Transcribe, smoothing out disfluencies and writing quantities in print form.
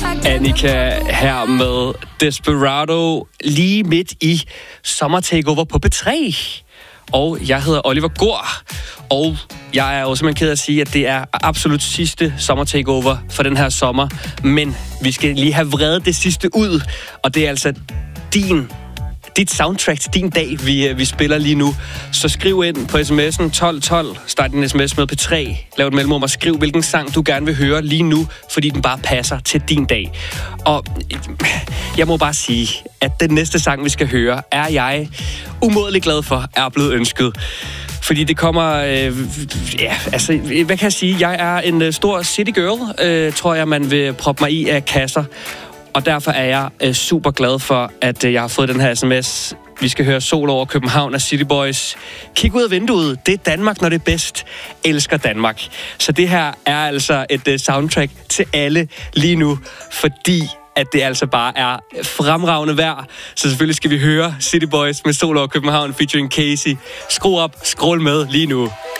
Annika her med Desperado lige midt i Sommer Takeover på P3. Og jeg hedder Oliver Gård, og jeg er jo simpelthen ked af at sige, at det er absolut sidste Sommer Takeover for den her sommer. Men vi skal lige have vredet det sidste ud, og det er altså dit soundtrack til din dag, vi spiller lige nu. Så skriv ind på sms'en 1212, start din sms med P3, lav et mellemrum og skriv, hvilken sang du gerne vil høre lige nu, fordi den bare passer til din dag. Og jeg må bare sige, at den næste sang, vi skal høre, er jeg umådelig glad for, er blevet ønsket. Fordi det kommer, hvad kan jeg sige? Jeg er en stor city girl, tror jeg, man vil proppe mig i af kasser. Og derfor er jeg super glad for, at jeg har fået den her sms. Vi skal høre Sol over København af City Boys. Kig ud af vinduet. Det er Danmark, når det er bedst. Elsker Danmark. Så det her er altså et soundtrack til alle lige nu, fordi at det altså bare er fremragende vejr. Så selvfølgelig skal vi høre City Boys med Sol over København featuring Casey. Skru op, skrål med lige nu.